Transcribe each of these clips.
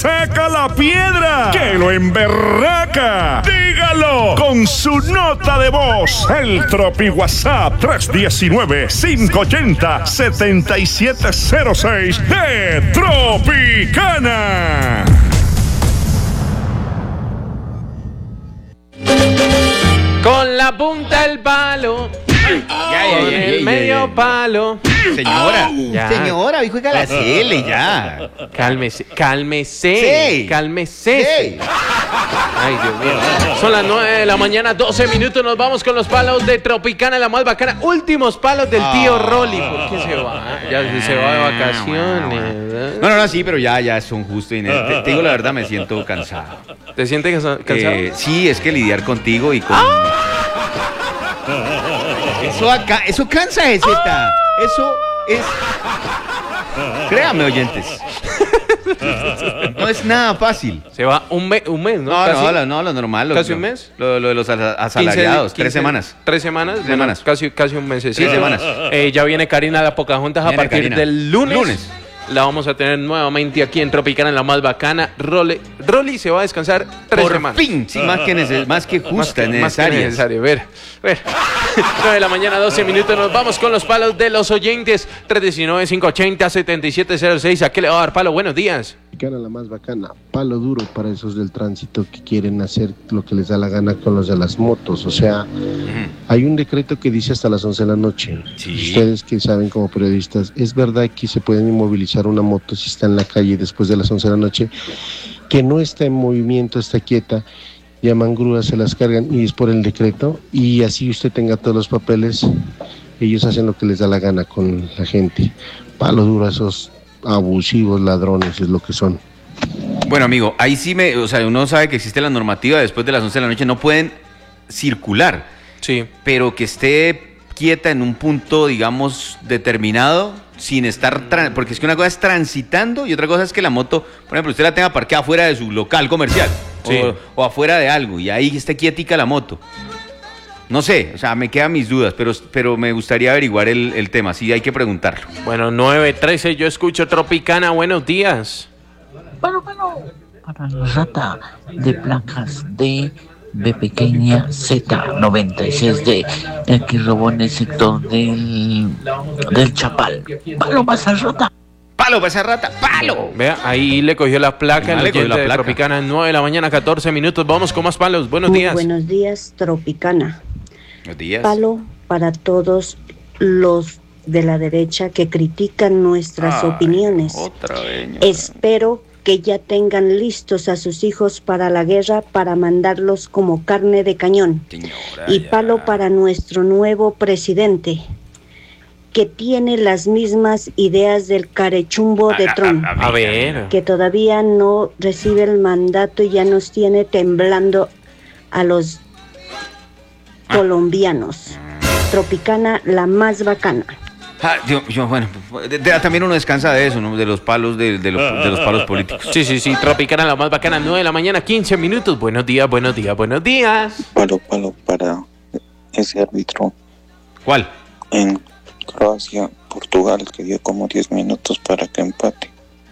saca la piedra, que lo emberraca. Dígalo con su nota de voz. El Tropi WhatsApp 319-580-7706 de Tropicana. Con la punta del palo. Con el medio palo. Señora, Ya. señora, hoy juega la CL ya. Cálmese. Sí. Cálmese. Ay, Dios mío. Son las 9 de la mañana, 12 minutos. Nos vamos con los palos de Tropicana, la más bacana. Últimos palos del tío Rolly. ¿Por qué se va? Ya se va de vacaciones. No, sí, pero ya son justo. Te digo la verdad, me siento cansado. ¿Te sientes cansado? Sí, es que lidiar contigo y con... Eso cansa, Zeta. Eso es... Créame, oyentes. No es nada fácil. Se va un mes, ¿no? No, lo normal. ¿Casi un mes? Lo de los asalariados, 3 semanas. 3 semanas. 3 semanas. Casi un mes. 3 semanas. Ya viene Karina la Pocahontas a Viene partir Karina. del lunes. La vamos a tener nuevamente aquí en Tropicana, en la más bacana. Rolly se va a descansar 3 semanas. Por fin, sí, más que justa, Más que necesaria. necesario. Ver. 9 de la mañana, 12 minutos. Nos vamos con los palos de los oyentes. 319-580-7706. ¿A qué le va a dar palo? Buenos días. Tropicana, la más bacana, palo duro para esos del tránsito que quieren hacer lo que les da la gana con los de las motos. O sea, hay un decreto que dice hasta las 11 de la noche. Sí. Ustedes que saben como periodistas, ¿es verdad que se pueden inmovilizar una moto si está en la calle después de las 11 de la noche? Que no está en movimiento, está quieta, llaman grúas, se las cargan y es por el decreto. Y así usted tenga todos los papeles, ellos hacen lo que les da la gana con la gente. Palo duro a esos abusivos, ladrones, es lo que son. Bueno, amigo, ahí sí uno sabe que existe la normativa, después de las 11 de la noche no pueden circular. Sí. Pero que esté quieta en un punto, digamos, determinado, sin estar, porque es que una cosa es transitando y otra cosa es que la moto, por ejemplo, usted la tenga parqueada afuera de su local comercial, Sí. o afuera de algo, y ahí esté quietica la moto. No sé, o sea, me quedan mis dudas, pero me gustaría averiguar el tema, sí hay que preguntarlo. Bueno, 9:13, yo escucho Tropicana. Buenos días. Bueno, para la rata de placas de B pequeña Z96D, el que robó en el sector del Chapal. Palo más al rata. ¡Palo para esa rata! ¡Palo! Vea, ahí le cogió la placa. Ah, El le cogió oyente la de placa. Tropicana, 9 de la mañana, 14 minutos. Vamos con más palos. Buenos Muy días. buenos días, Tropicana. Buenos días. Palo para todos los de la derecha que critican nuestras opiniones. Otra vez. Espero que ya tengan listos a sus hijos para la guerra para mandarlos como carne de cañón. Señora, Y ya. palo para nuestro nuevo presidente, que tiene las mismas ideas del carechumbo de Trump, A ver. que todavía no recibe el mandato y ya nos tiene temblando a los colombianos. Tropicana, la más bacana. Bueno, también uno descansa de eso, ¿no? De los palos, de los palos políticos. Sí, Tropicana, la más bacana, 9 de la mañana, 15 minutos. Buenos días. Palo para ese árbitro ¿Cuál? en Croacia, Portugal, que dio como 10 minutos para que empate.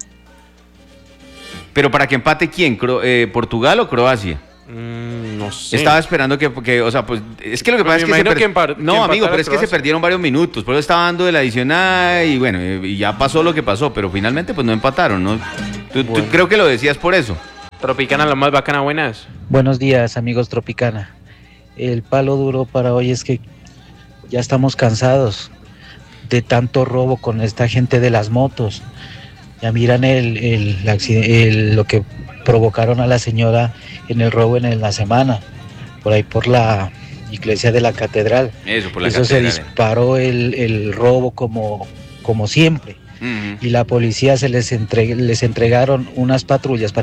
¿Pero para que empate quién? ¿Portugal o Croacia? No sé. Estaba esperando que, o sea, pues, es que lo que pasa es que me imagino que no, amigo, empatara pero es que se Croacia. perdieron varios minutos, por eso estaba dando el adicional y bueno, y ya pasó lo que pasó, pero finalmente pues no empataron, ¿no? Tú creo que lo decías por eso. Tropicana, la más bacana, buenas. Buenos días, amigos Tropicana. El palo duro para hoy es que ya estamos cansados de tanto robo con esta gente de las motos. Ya miran lo que provocaron a la señora en el robo en la semana, por ahí por la iglesia de la catedral. Eso, por la Eso catedral. se disparó el robo como siempre. Ujú. Y la policía les entregaron unas patrullas para